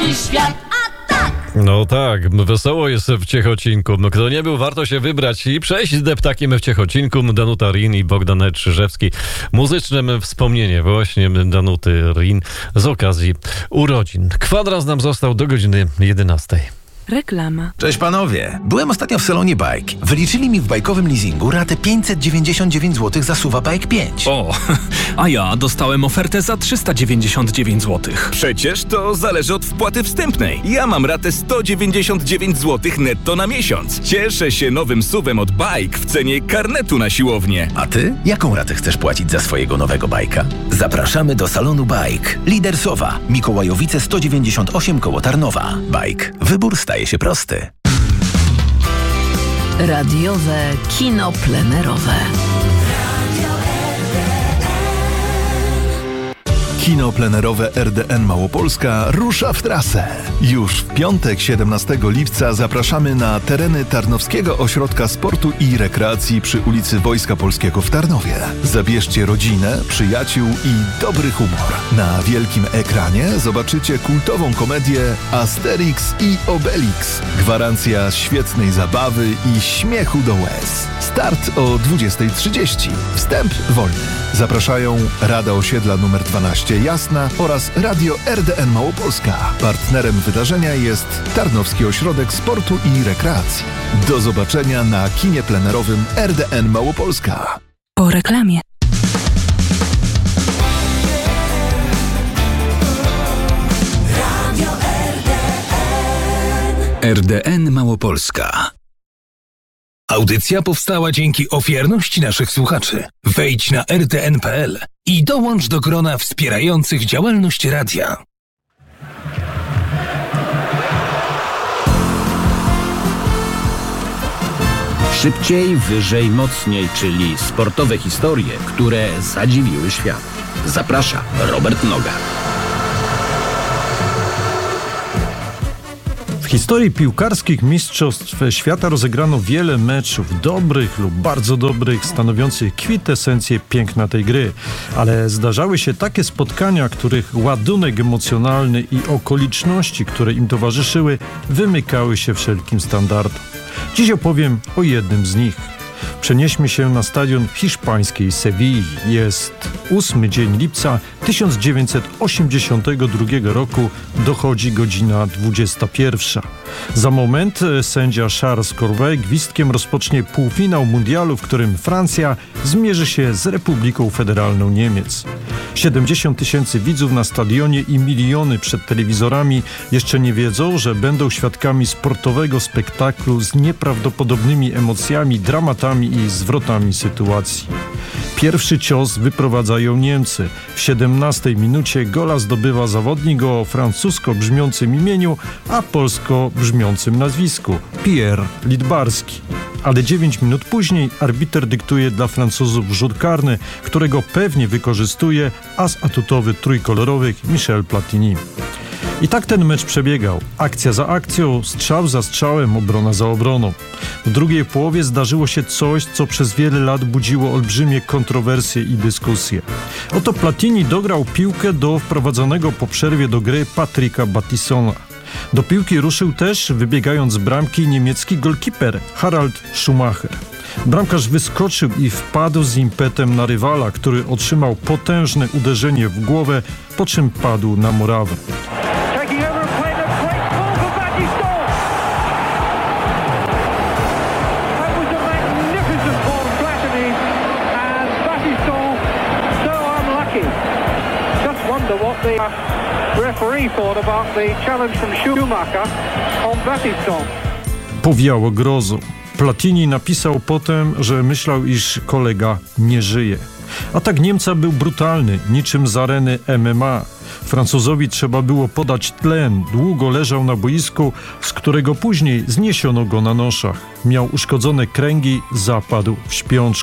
cały świat. A tak! No tak, wesoło jest w Ciechocinku. Kto nie był, warto się wybrać i przejść z deptakiem w Ciechocinku. Danuta Rin i Bogdan Czyżewski. Muzyczne wspomnienie właśnie Danuty Rin z okazji urodzin. Kwadrans nam został do godziny 11. Reklama. Cześć panowie. Byłem ostatnio w salonie Bike. Wyliczyli mi w bajkowym leasingu ratę 599 zł za SUV-a Bike 5. O, a ja dostałem ofertę za 399 zł. Przecież to zależy od wpłaty wstępnej. Ja mam ratę 199 zł netto na miesiąc. Cieszę się nowym SUV-em od Bike w cenie karnetu na siłownię. A ty? Jaką ratę chcesz płacić za swojego nowego bajka? Zapraszamy do salonu Bike. Lider Sowa. Mikołajowice 198 koło Tarnowa. Bike. Wybór staje się prosty. Radiowe kino plenerowe. Kino plenerowe RDN Małopolska rusza w trasę. Już w piątek 17 lipca zapraszamy na tereny Tarnowskiego Ośrodka Sportu i Rekreacji przy ulicy Wojska Polskiego w Tarnowie. Zabierzcie rodzinę, przyjaciół i dobry humor. Na wielkim ekranie zobaczycie kultową komedię Asterix i Obelix. Gwarancja świetnej zabawy i śmiechu do łez. Start o 20:30. Wstęp wolny. Zapraszają Rada Osiedla nr 12 Jasna oraz Radio RDN Małopolska. Partnerem wydarzenia jest Tarnowski Ośrodek Sportu i Rekreacji. Do zobaczenia na kinie plenerowym RDN Małopolska. Po reklamie. Radio RDN Małopolska. Audycja powstała dzięki ofiarności naszych słuchaczy. Wejdź na rdn.pl i dołącz do grona wspierających działalność radia. Szybciej, wyżej, mocniej, czyli sportowe historie, które zadziwiły świat. Zaprasza Robert Noga. W historii piłkarskich mistrzostw świata rozegrano wiele meczów, dobrych lub bardzo dobrych, stanowiących kwintesencję piękna tej gry. Ale zdarzały się takie spotkania, których ładunek emocjonalny i okoliczności, które im towarzyszyły, wymykały się wszelkim standardom. Dziś opowiem o jednym z nich. Przenieśmy się na stadion w hiszpańskiej Sewilli. Jest 8 dzień lipca 1982 roku, dochodzi godzina 21. Za moment sędzia Charles Corbeil gwizdkiem rozpocznie półfinał mundialu, w którym Francja zmierzy się z Republiką Federalną Niemiec. 70 000 widzów na stadionie i miliony przed telewizorami jeszcze nie wiedzą, że będą świadkami sportowego spektaklu z nieprawdopodobnymi emocjami, dramatami i zwrotami sytuacji. Pierwszy cios wyprowadzają Niemcy. W 17 minucie gola zdobywa zawodnik o francusko brzmiącym imieniu, a polsko brzmiącym nazwisku – Pierre Littbarski. Ale 9 minut później arbiter dyktuje dla Francuzów rzut karny, którego pewnie wykorzystuje as atutowy trójkolorowych Michel Platini. I tak ten mecz przebiegał. Akcja za akcją, strzał za strzałem, obrona za obroną. W drugiej połowie zdarzyło się coś, co przez wiele lat budziło olbrzymie kontrowersje i dyskusje. Oto Platini dograł piłkę do wprowadzonego po przerwie do gry Patricka Battisona. Do piłki ruszył też, wybiegając z bramki, niemiecki golkiper Harald Schumacher. Bramkarz wyskoczył i wpadł z impetem na rywala, który otrzymał potężne uderzenie w głowę, po czym padł na murawę. Powiało grozą. Platini napisał potem, że myślał, iż kolega nie żyje. Atak Niemca był brutalny, niczym z areny MMA. Francuzowi trzeba było podać tlen. Długo leżał na boisku, z którego później zniesiono go na noszach. Miał uszkodzone kręgi, zapadł w śpiączkę.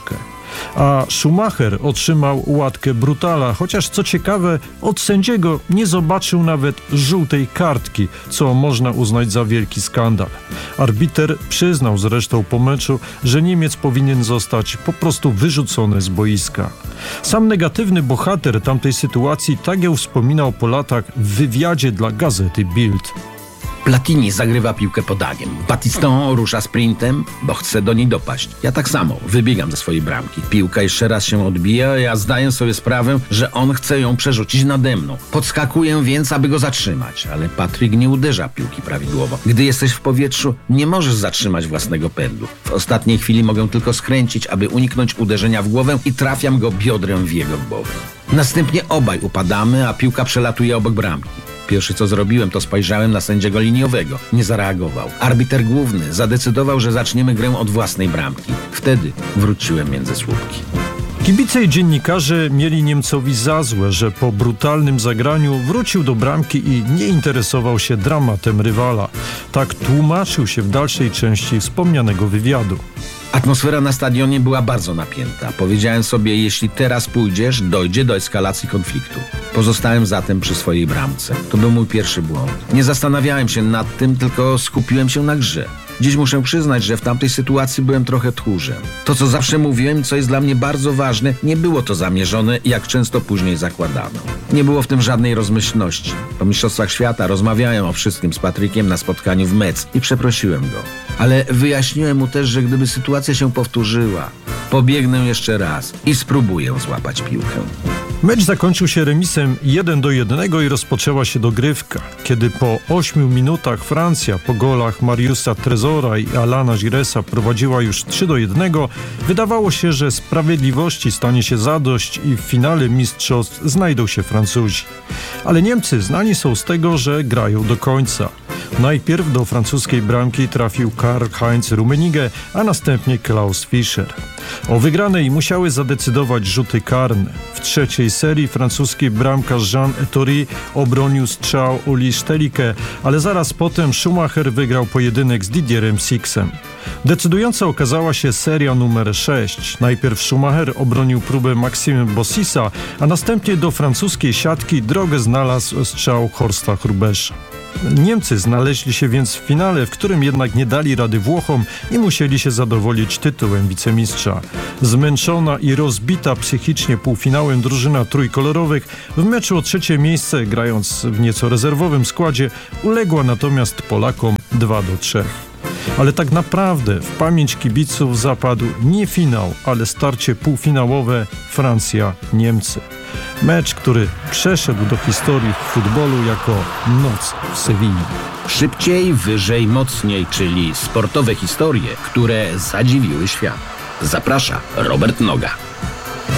A Schumacher otrzymał łatkę brutala, chociaż co ciekawe, od sędziego nie zobaczył nawet żółtej kartki, co można uznać za wielki skandal. Arbiter przyznał zresztą po meczu, że Niemiec powinien zostać po prostu wyrzucony z boiska. Sam negatywny bohater tamtej sytuacji tak ją wspominał po latach w wywiadzie dla gazety Bild. Platini zagrywa piłkę podagiem. Battiston rusza sprintem, bo chce do niej dopaść. Ja tak samo, wybiegam ze swojej bramki. Piłka jeszcze raz się odbija, a ja zdaję sobie sprawę, że on chce ją przerzucić nade mną. Podskakuję więc, aby go zatrzymać, ale Patryk nie uderza piłki prawidłowo. Gdy jesteś w powietrzu, nie możesz zatrzymać własnego pędu. W ostatniej chwili mogę tylko skręcić, aby uniknąć uderzenia w głowę i trafiam go biodrem w jego głowę. Następnie obaj upadamy, a piłka przelatuje obok bramki. Pierwsze co zrobiłem, to spojrzałem na sędziego liniowego. Nie zareagował. Arbiter główny zadecydował, że zaczniemy grę od własnej bramki. Wtedy wróciłem między słupki. Kibice i dziennikarze mieli Niemcowi za złe, że po brutalnym zagraniu wrócił do bramki i nie interesował się dramatem rywala. Tak tłumaczył się w dalszej części wspomnianego wywiadu. Atmosfera na stadionie była bardzo napięta. Powiedziałem sobie, jeśli teraz pójdziesz, dojdzie do eskalacji konfliktu. Pozostałem zatem przy swojej bramce. To był mój pierwszy błąd. Nie zastanawiałem się nad tym, tylko skupiłem się na grze. Dziś muszę przyznać, że w tamtej sytuacji byłem trochę tchórzem. To, co zawsze mówiłem, co jest dla mnie bardzo ważne, nie było to zamierzone, jak często później zakładano. Nie było w tym żadnej rozmyślności. Po Mistrzostwach Świata rozmawiałem o wszystkim z Patrykiem na spotkaniu w Metz i przeprosiłem go. Ale wyjaśniłem mu też, że gdyby sytuacja się powtórzyła, pobiegnę jeszcze raz i spróbuję złapać piłkę. Mecz zakończył się remisem 1-1 i rozpoczęła się dogrywka. Kiedy po 8 minutach Francja po golach Mariusa Trezora i Alana Giresa prowadziła już 3-1, wydawało się, że sprawiedliwości stanie się zadość i w finale mistrzostw znajdą się Francuzi. Ale Niemcy znani są z tego, że grają do końca. Najpierw do francuskiej bramki trafił Karl-Heinz Rummenigge, a następnie Klaus Fischer. O wygranej musiały zadecydować rzuty karne. W trzeciej serii francuski bramkarz Jean Ettori obronił strzał Uli Sztelike, ale zaraz potem Schumacher wygrał pojedynek z Didierem Sixem. Decydująca okazała się seria numer 6. Najpierw Schumacher obronił próbę Maxime Bossisa, a następnie do francuskiej siatki drogę znalazł strzał Horsta Hrubesza. Niemcy znaleźli się więc w finale, w którym jednak nie dali rady Włochom i musieli się zadowolić tytułem wicemistrza. Zmęczona i rozbita psychicznie półfinałem drużyna trójkolorowych w meczu o trzecie miejsce, grając w nieco rezerwowym składzie, uległa natomiast Polakom 2-3. Ale tak naprawdę w pamięć kibiców zapadł nie finał, ale starcie półfinałowe Francja-Niemcy. Mecz, który przeszedł do historii w futbolu jako noc w Sewilli. Szybciej, wyżej, mocniej, czyli sportowe historie, które zadziwiły świat. Zaprasza Robert Noga.